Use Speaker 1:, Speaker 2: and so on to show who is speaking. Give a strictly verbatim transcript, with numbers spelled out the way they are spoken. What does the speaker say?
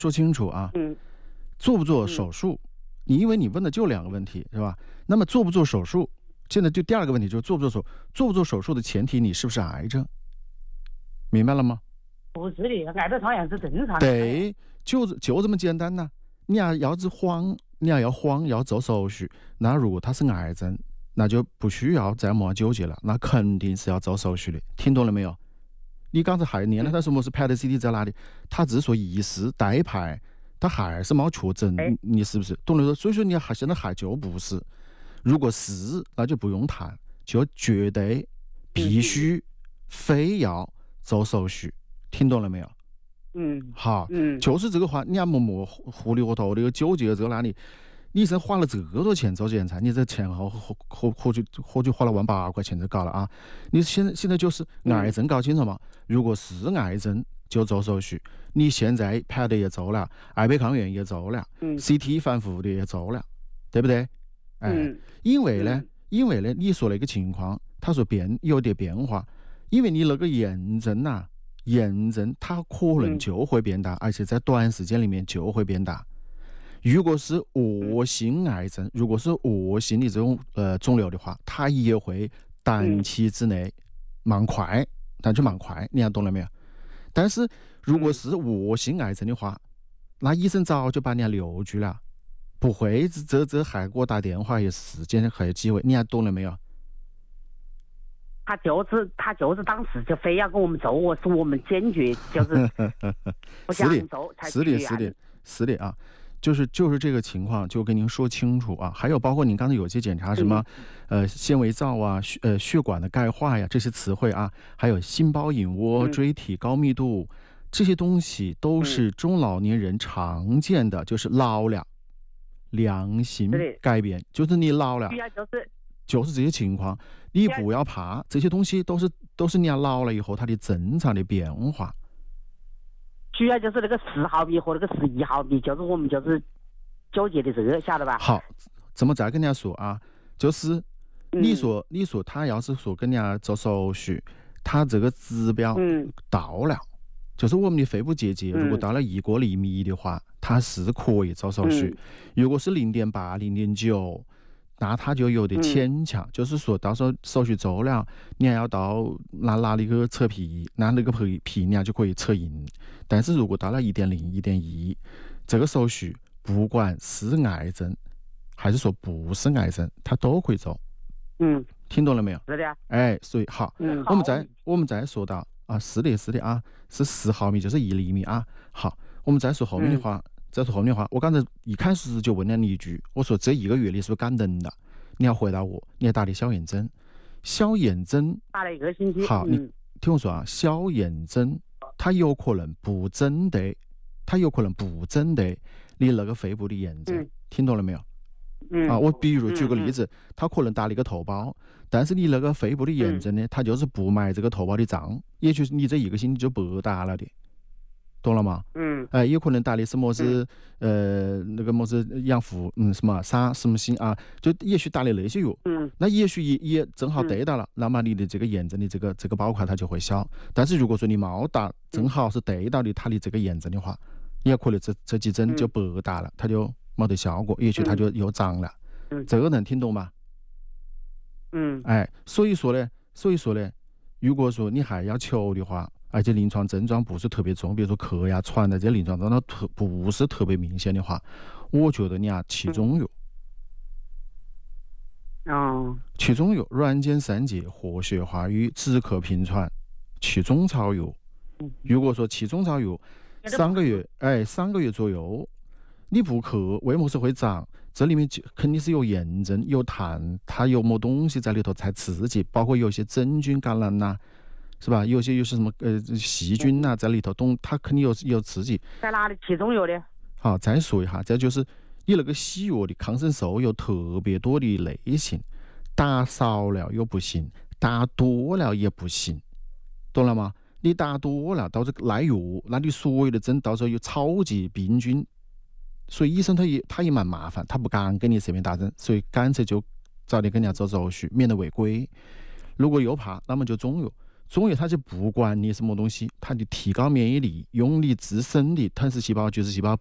Speaker 1: 说清楚啊。
Speaker 2: 嗯，
Speaker 1: 做不做手术？嗯、你因为你问的就两个问题是吧？那么做不做手术？现在就第二个问题就是做不做手做不做手术的前提，你是不是癌症？明白了吗？
Speaker 2: 不是的，癌症好像是正常的。
Speaker 1: 对，就就这么简单呐、啊。你要要是慌，你要要慌要做手术，那如果它是癌症，那就不需要再么纠结了，那肯定是要做手术的。听懂了没有？你刚才还念了他什么是拍的 C T 在哪里？他只是说疑似代拍，他还是没确诊，你是不是懂了？所以说你还现在还就不是。如果是，那就不用谈，就绝对必须非要做手术，听懂了没有？
Speaker 2: 嗯，
Speaker 1: 好，
Speaker 2: 嗯，
Speaker 1: 就是这个话，你要么么糊里糊涂的纠结在那里，你是花了这么多钱做检查，你这前后或或或许或许花了万八块钱就搞了啊！你现在现在就是癌症搞清楚嘛？如果是癌症就做手术，你现在拍的也做了，艾贝抗原也做了、嗯、，C T 反复的也做了，对不对？哎，
Speaker 2: 嗯、
Speaker 1: 因为呢，因为呢，你说那个情况，他说变有点变化，因为你那个炎症呐、啊，炎症它可能就会变大，嗯、而且在短时间里面就会变大。如果是恶性癌症，如果是恶性的这种呃肿瘤的话，它也会短期之内蛮快，但就蛮快，你看懂了没有？但是如果是恶性癌症的话，那医生早就把你留住了。不会，这这还给我打电话，有时间还有机会，你还懂了没有？
Speaker 2: 他就是他就是当时就非要跟我们做，我说我们坚决就是不想做才
Speaker 1: 是的，是的，是的啊，就是就是这个情况，就跟您说清楚啊。还有包括您刚才有些检查什么，嗯、呃，纤维皂啊，血呃血管的钙化呀，这些词汇啊，还有心包隐窝、椎体高密度、嗯、这些东西都是中老年人常见的，就是老了。良性改变，就是你老了，
Speaker 2: 就是
Speaker 1: 就是这些情况，你不要怕，这些东西都是都是你要老了以后它的正常的变化。
Speaker 2: 主要就是那个十毫米和那个十一毫米，就是我们就是纠结的这个，晓得吧？
Speaker 1: 好，怎么再跟人家说啊？就是你说、嗯、你说他要是说跟人家做手术，他这个指标到了。嗯，就是我们的肺部结节，如果到了一个厘米的话，它是可以做手术。嗯、如果是零点八、零点九，那它就有点牵强。嗯、就是说到时候手术做了，你还要到拿拿那个测皮，拿那个皮皮你就可以测印。但是如果到了一点零、一点一，这个手术不管是癌症还是说不是癌症，它都可以做。
Speaker 2: 嗯，
Speaker 1: 听懂了没有？
Speaker 2: 是的。
Speaker 1: 哎，所以好，
Speaker 2: 嗯、
Speaker 1: 我们再我们再说到。啊，是的，是的啊，是十毫米，就是一厘米啊。好，我们再说后面的话，嗯、再说后面的话。我刚才一开始就问了你一句，我说这一个月你是不是感能了？你要回答我，你要打的消炎针，消炎针
Speaker 2: 打了一个星期。
Speaker 1: 好，
Speaker 2: 嗯、
Speaker 1: 你听我说啊，消炎针它有可能不针对，它有可能不针对你那个肺部的炎症，嗯、听懂了没有？
Speaker 2: 嗯、
Speaker 1: 啊，我比如举个例子，他、嗯、可能打了一个头孢，但是你那个肺部的炎症呢，他、嗯、就是不埋这个头孢的脏，也就是你这一个星期就白打了的，懂了吗？
Speaker 2: 嗯，
Speaker 1: 哎、呃，有可能打的是么子、嗯、呃那个么子养护，嗯什么啥什么星啊，就也许打的那些药，
Speaker 2: 嗯，
Speaker 1: 那也许也也正好对到了，嗯、那么你的这个炎症的这个这个包块它就会小。但是如果说你没打，正好是对到的它的这个炎症的话，也可能这这几针就白打了，它就没得效果，也许它就又脏了。
Speaker 2: 嗯，
Speaker 1: 这个能听懂吗？
Speaker 2: 嗯，
Speaker 1: 哎，所以说呢，所以说呢，如果说你还要求的话，而且临床症状不是特别重，比如说咳呀、喘的这些临床症状特不是特别明显的话，我觉得你要吃中药。
Speaker 2: 哦，
Speaker 1: 吃中药，软碱三芥、活血化瘀、止咳平喘，吃中草药。如果说吃中草药三个月，哎，三个月左右。你不咳，为么是会长？这里面肯定是有炎症、有痰，它有么东西在里头才刺激，包括有些真菌感染呐、啊，是吧？有些又是什么呃细菌呐、啊、在里头，动它肯定有有刺激。
Speaker 2: 在哪里吃中药的？
Speaker 1: 好，再说一下，这就是你那个西药的抗生素有特别多的类型，打少了又不行，打多了也不行，懂了吗？你打多了，到时候耐药，那你所有的针到时候有超级病菌。所以医生他也他也蛮麻烦，他不敢给你随便打针，所以干脆就早点跟人家做手术，免得违规。如果又怕，那么就中药。 中药它就不管你什么东西，它就提高免疫力，用你自身的吞噬细胞、巨噬细胞